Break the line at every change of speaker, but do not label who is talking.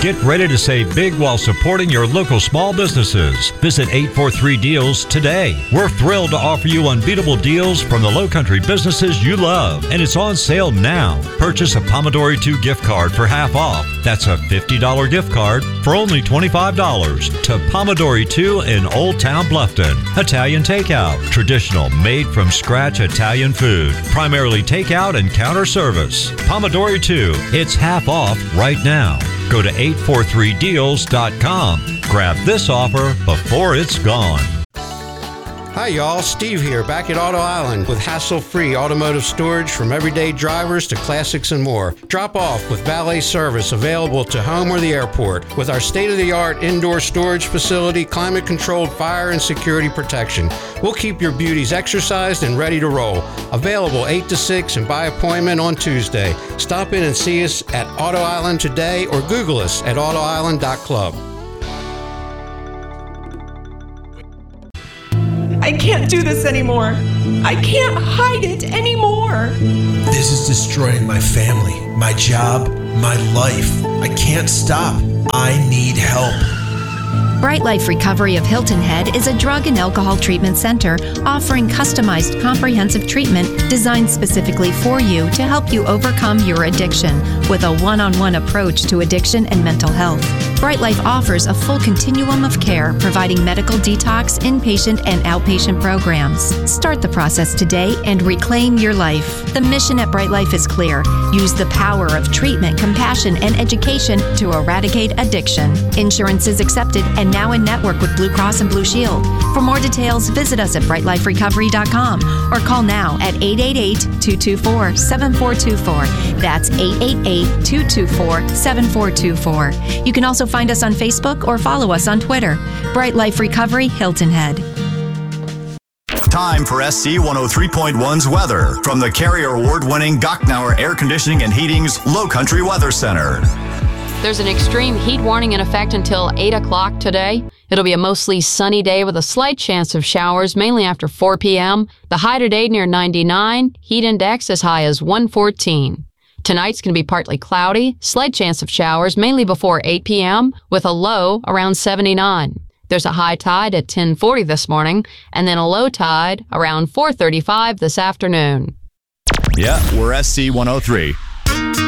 Get ready to save big while supporting your local small businesses. Visit 843 Deals today. We're thrilled to offer you unbeatable deals from the Lowcountry businesses you love, and it's on sale now. Purchase a Pomodori 2 gift card for half off. That's a $50 gift card for only $25 to Pomodori 2 in Old Town Bluffton. Italian takeout, traditional made from scratch Italian food, primarily takeout and counter service. Pomodori 2, it's half off right now. Go to 843deals.com. Grab this offer before it's gone.
Hi y'all, Steve here, back at Auto Island with hassle-free automotive storage from everyday drivers to classics and more. Drop off with valet service available to home or the airport with our state-of-the-art indoor storage facility, climate-controlled fire and security protection. We'll keep your beauties exercised and ready to roll. Available 8 to 6 and by appointment on Tuesday. Stop in and see us at Auto Island today or Google us at autoisland.club.
I can't do this anymore. I can't hide it anymore.
This is destroying my family, my job, my life. I can't stop. I need help.
Bright Life Recovery of Hilton Head is a drug and alcohol treatment center offering customized comprehensive treatment designed specifically for you to help you overcome your addiction with a one-on-one approach to addiction and mental health. Bright Life offers a full continuum of care, providing medical detox, inpatient, and outpatient programs. Start the process today and reclaim your life. The mission at Bright Life is clear. Use the power of treatment, compassion, and education to eradicate addiction. Insurance is accepted and now in network with Blue Cross and Blue Shield. For more details, visit us at brightliferecovery.com or call now at 888-224-7424. That's 888-224-7424. You can also find us on Facebook or follow us on Twitter. Bright Life Recovery, Hilton Head.
Time for SC 103.1's weather from the Carrier Award-winning Gochnauer Air Conditioning and Heating's Lowcountry Weather Center.
There's an extreme heat warning in effect until 8 o'clock today. It'll be a mostly sunny day with a slight chance of showers, mainly after 4 p.m. The high today near 99, heat index as high as 114. Tonight's going to be partly cloudy, slight chance of showers, mainly before 8 p.m., with a low around 79. There's a high tide at 10:40 this morning, and then a low tide around 4:35 this afternoon.
Yeah, we're SC 103.